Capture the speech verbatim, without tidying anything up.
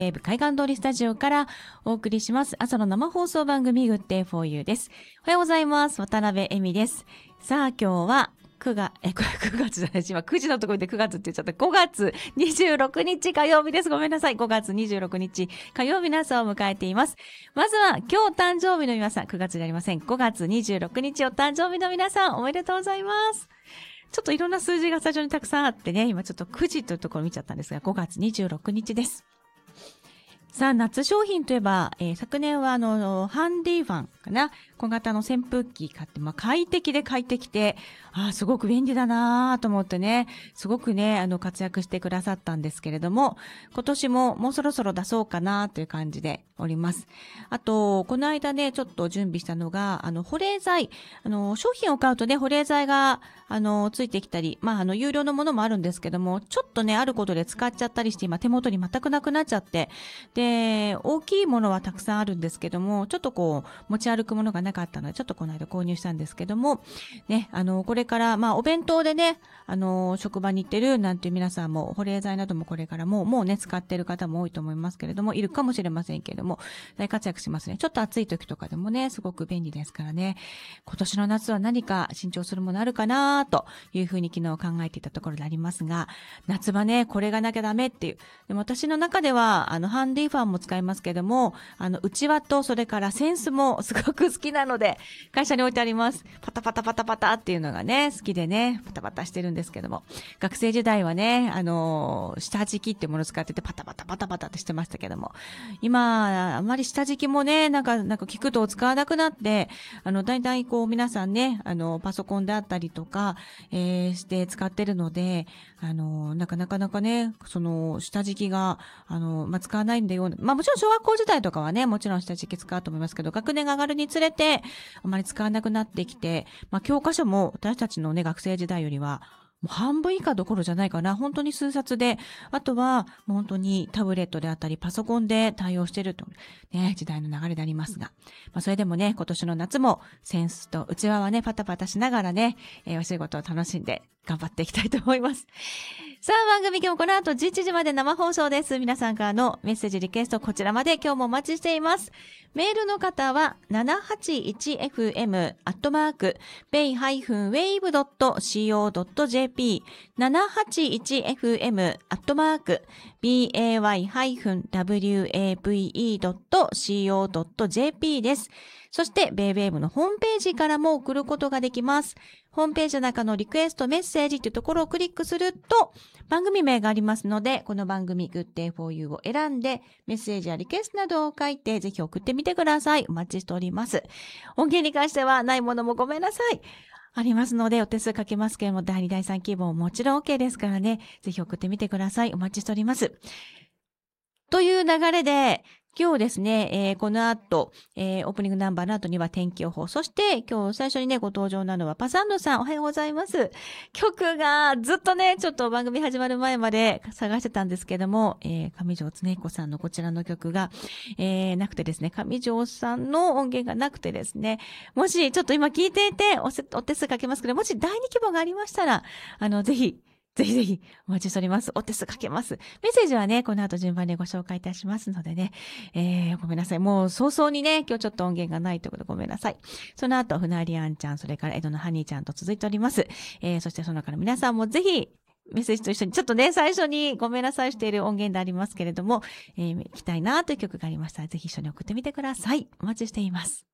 ウェーブ海岸通りスタジオからお送りします朝の生放送番組 Good Day for You です。おはようございます。渡辺恵美です。さあ今日はくがつ、え、くがつじゃないし、今くじのところでくがつって言っちゃった。ごがつにじゅうろくにち火曜日です。ごめんなさい。ごがつにじゅうろくにち火曜日の朝を迎えています。まずは今日誕生日の皆さん、くがつじゃありません。ごがつにじゅうろくにちお誕生日の皆さん、おめでとうございます。ちょっといろんな数字がスタジオにたくさんあってね、今ちょっとくじというところを見ちゃったんですが、ごがつにじゅうろくにちです。さあ、夏商品といえば、えー、昨年はあの、ハンディファンかな、小型の扇風機買って、まあ、快適で快適で、ああ、すごく便利だなと思ってね、すごくね、あの、活躍してくださったんですけれども、今年ももうそろそろ出そうかなという感じでおります。あと、この間ね、ちょっと準備したのが、あの、保冷剤、あの、商品を買うとね、保冷剤が、あの、ついてきたり、まあ、あの、有料のものもあるんですけども、ちょっとね、あることで使っちゃったりして、今手元に全くなくなっちゃって、で、大きいものはたくさんあるんですけども、ちょっとこう、持ち歩くものがなかったので、ちょっとこの間購入したんですけども、ね、あの、これから、まあ、お弁当でね、あの、職場に行ってるなんていう皆さんも、保冷剤などもこれからもう、もうね、使ってる方も多いと思いますけれども、いるかもしれませんけれども、大活躍しますね。ちょっと暑い時とかでもね、すごく便利ですからね。今年の夏は何か新調するものあるかなというふうに昨日考えていたところでありますが、夏場ね、これがなきゃダメっていう。でも私の中では、あの、ハンディファンも使いますけども、あの、内輪とそれから扇子もすごく好きなので、会社に置いてあります。パタパタパタパタっていうのがね、好きでね、パタパタしてるんですけども、学生時代はね、あの、下敷きっていうものを使っててパタパタパタパタってしてましたけども、今、あまり下敷きもね、なんか、なんか聞くと使わなくなって、あの、大体こう皆さんね、あの、パソコンであったりとか、えー、して使ってるので、あの、なかなかなかね、その、下敷きが、あの、まあ、使わないんだような、まあ、もちろん小学校時代とかはね、もちろん下敷き使うと思いますけど、学年が上がるにつれて、あまり使わなくなってきて、まあ、教科書も私たちのね、学生時代よりは、もう半分以下どころじゃないかな。本当に数冊で、あとは、もう本当にタブレットであったり、パソコンで対応していると、ね、時代の流れでありますが。まあ、それでもね、今年の夏も、扇子と内輪はね、パタパタしながらね、えー、お仕事を楽しんで頑張っていきたいと思います。さあ、番組今日この後じゅういちじまで生放送です。皆さんからのメッセージ、リクエスト、こちらまで今日もお待ちしています。メールの方は、ななはちいちエフエム アットマーク、ベイ ウェーブ ドット シーオー ドット ジェーピー、ななはちいちエフエム アットマーク、ベイ ウェーブイ ドット シーオー ドット ジェーピー です。そして、ベイウェーブのホームページからも送ることができます。ホームページの中のリクエストメッセージというところをクリックすると、番組名がありますので、この番組 Good Day for You を選んで、メッセージやリクエストなどを書いて、ぜひ送ってみてください。お待ちしております。音源に関してはないものもごめんなさい。ありますので、お手数かけますけれども、だいにだいさん希望ももちろん OK ですからね、ぜひ送ってみてください。お待ちしております。という流れで、今日ですね、えー、この後、えー、オープニングナンバーの後には天気予報。そして、今日最初にね、ご登場なのはパサンドさん、おはようございます。曲がずっとね、ちょっと番組始まる前まで探してたんですけども、えー、上条恒彦さんのこちらの曲が、えー、なくてですね、上条さんの音源がなくてですね、もしちょっと今聞いていておせ、お手数かけますけど、もしだいに希望がありましたら、あの、ぜひ、ぜひぜひお待ちしております。お手数かけます。メッセージはね、この後順番にご紹介いたしますのでね。えー、ごめんなさい。もう早々にね、今日ちょっと音源がないということでごめんなさい。その後、船りあんちゃん、それから江戸のハニーちゃんと続いております。えー、そしてその中の皆さんもぜひ、メッセージと一緒に、ちょっとね、最初にごめんなさいしている音源でありますけれども、えー、聞きたいなという曲がありましたら、ぜひ一緒に送ってみてください。お待ちしています。